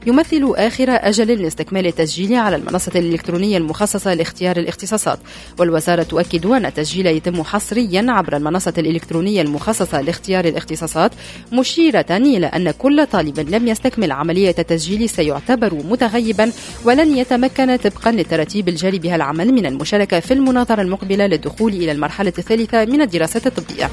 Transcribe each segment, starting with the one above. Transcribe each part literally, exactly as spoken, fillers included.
يمثل آخر أجل لاستكمال التسجيل على المنصة الإلكترونية المخصصة لاختيار الاختصاصات، والوزارة تؤكد أن التسجيل يتم حصريا عبر المنصة الإلكترونية المخصصة لاختيار الاختصاصات، مشيرة إلى أن كل طالب لم يستكمل عملية التسجيل سيعتبر متغيبا ولن يتمكن طبقا للترتيب الجاري بها العمل من المشاركة في المناظرة المقبلة للدخول إلى المرحلة الثالثة من الدراسات الطبية.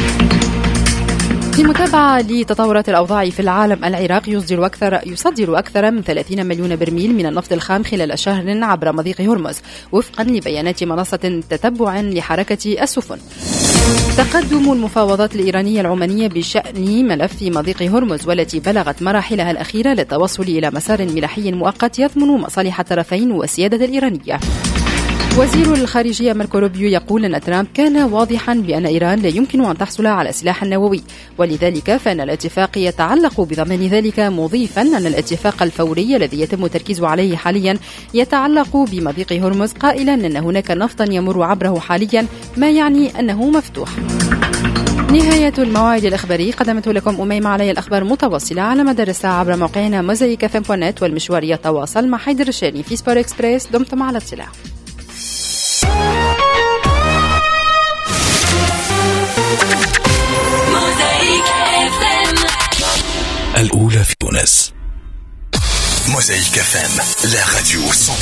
في متابعة لتطورات الأوضاع في العالم، العراق يصدر أكثر يصدر أكثر من ثلاثين مليون برميل من النفط الخام خلال شهر عبر مضيق هرمز، وفقا لبيانات منصة تتبع لحركة السفن. تقدم المفاوضات الإيرانية العمانية بشأن ملف مضيق هرمز، والتي بلغت مراحلها الأخيرة للتوصل إلى مسار ملاحي مؤقت يضمن مصالح الطرفين والسيادة الإيرانية. وزير الخارجية ماركو روبيو يقول أن ترامب كان واضحا بأن إيران لا يمكن أن تحصل على سلاح نووي، ولذلك فإن الاتفاق يتعلق بضمان ذلك، مضيفا أن الاتفاق الفوري الذي يتم التركيز عليه حاليا يتعلق بمضيق هرمز، قائلا أن هناك نفطا يمر عبره حاليا، ما يعني أنه مفتوح. نهاية الموعد الإخباري قدمته لكم أميمة علي، الأخبار متواصلة على مدار الساعة عبر موقعنا موزايك اف ام دوت نت، والمشوار يتواصل مع حيدر الشاني في سبور إكسبريس. دمتم على اطلاع. الأولى في تونس. موزايك اف ام, la radio cent